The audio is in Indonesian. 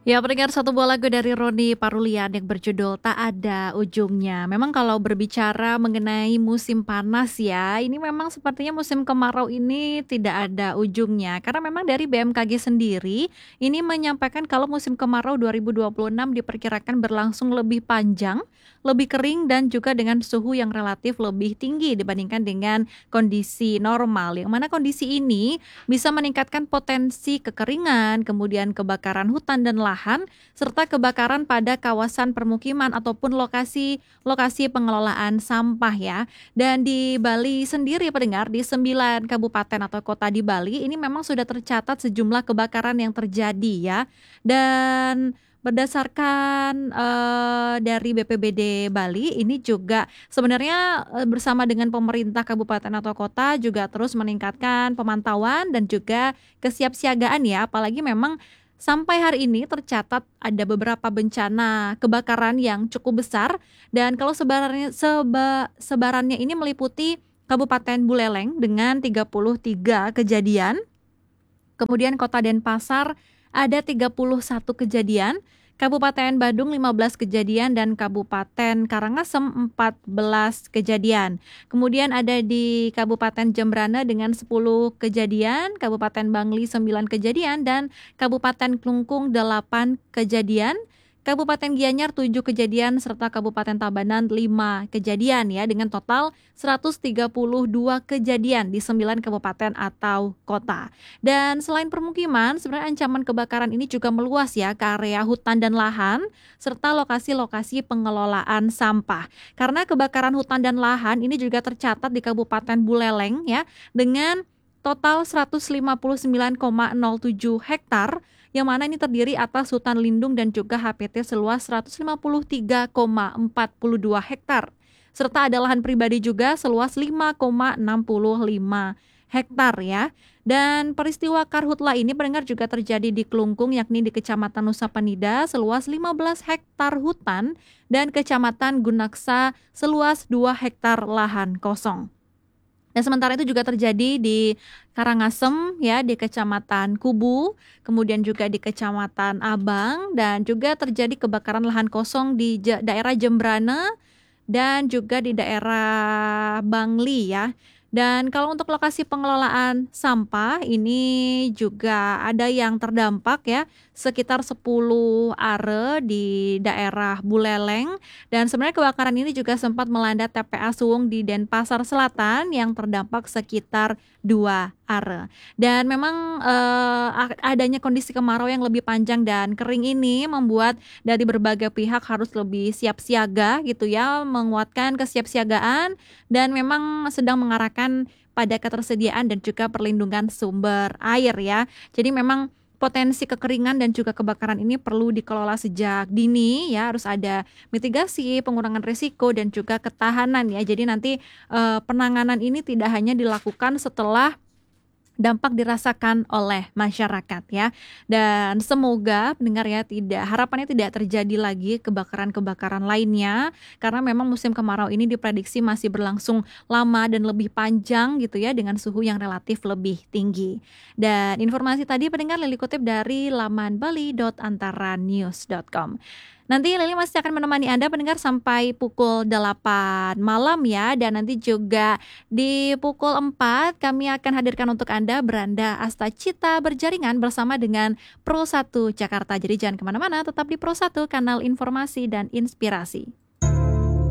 Ya, pendengar satu buah lagu dari Roni Parulian yang berjudul Tak Ada Ujungnya. Memang kalau berbicara mengenai musim panas ya, ini memang sepertinya musim kemarau ini tidak ada ujungnya. Karena memang dari BMKG sendiri, ini menyampaikan kalau musim kemarau 2026 diperkirakan berlangsung lebih panjang, lebih kering dan juga dengan suhu yang relatif lebih tinggi dibandingkan dengan kondisi normal. Yang mana kondisi ini bisa meningkatkan potensi kekeringan, kemudian kebakaran hutan dan lahan, serta kebakaran pada kawasan permukiman ataupun lokasi pengelolaan sampah ya. Dan di Bali sendiri pendengar, di 9 kabupaten atau kota di Bali ini memang sudah tercatat sejumlah kebakaran yang terjadi ya. Dan berdasarkan, dari BPBD Bali ini juga sebenarnya, bersama dengan pemerintah kabupaten atau kota juga terus meningkatkan pemantauan dan juga kesiapsiagaan ya, apalagi memang sampai hari ini tercatat ada beberapa bencana kebakaran yang cukup besar dan kalau sebarannya ini meliputi Kabupaten Buleleng dengan 33 kejadian. Kemudian Kota Denpasar ada 31 kejadian, Kabupaten Badung 15 kejadian dan Kabupaten Karangasem 14 kejadian. Kemudian ada di Kabupaten Jembrana dengan 10 kejadian, Kabupaten Bangli 9 kejadian dan Kabupaten Klungkung 8 kejadian. Kabupaten Gianyar 7 kejadian serta Kabupaten Tabanan 5 kejadian ya dengan total 132 kejadian di 9 kabupaten atau kota. Dan selain permukiman, sebenarnya ancaman kebakaran ini juga meluas ya ke area hutan dan lahan serta lokasi-lokasi pengelolaan sampah. Karena kebakaran hutan dan lahan ini juga tercatat di Kabupaten Buleleng ya dengan total 159,07 hektar yang mana ini terdiri atas hutan lindung dan juga HPT seluas 153,42 hektar. Serta ada lahan pribadi juga seluas 5,65 hektar ya. Dan peristiwa karhutla ini pendengar juga terjadi di Klungkung yakni di Kecamatan Nusa Penida seluas 15 hektar hutan dan Kecamatan Gunaksa seluas 2 hektar lahan kosong. Dan sementara itu juga terjadi di Karangasem ya di Kecamatan Kubu, kemudian juga di Kecamatan Abang dan juga terjadi kebakaran lahan kosong di daerah Jembrana dan juga di daerah Bangli ya. Dan kalau untuk lokasi pengelolaan sampah ini juga ada yang terdampak ya, sekitar 10 are di daerah Buleleng dan sebenarnya kebakaran ini juga sempat melanda TPA Suwung di Denpasar Selatan yang terdampak sekitar 2 are. Dan memang adanya kondisi kemarau yang lebih panjang dan kering ini membuat dari berbagai pihak harus lebih siap siaga gitu ya, menguatkan kesiapsiagaan dan memang sedang mengarahkan pada ketersediaan dan juga perlindungan sumber air ya. Jadi memang potensi kekeringan dan juga kebakaran ini perlu dikelola sejak dini ya, harus ada mitigasi, pengurangan risiko dan juga ketahanan ya. Jadi nanti penanganan ini tidak hanya dilakukan setelah dampak dirasakan oleh masyarakat ya. Dan semoga pendengar ya harapannya tidak terjadi lagi kebakaran-kebakaran lainnya karena memang musim kemarau ini diprediksi masih berlangsung lama dan lebih panjang gitu ya dengan suhu yang relatif lebih tinggi. Dan informasi tadi pendengar Lili kutip dari laman bali.antaranews.com. Nanti Lili masih akan menemani Anda pendengar sampai pukul 8 malam ya dan nanti juga di pukul 4 kami akan hadirkan untuk Anda Beranda Asta Cita Berjaringan bersama dengan Pro 1 Jakarta. Jadi jangan kemana-mana, tetap di Pro 1 kanal informasi dan inspirasi.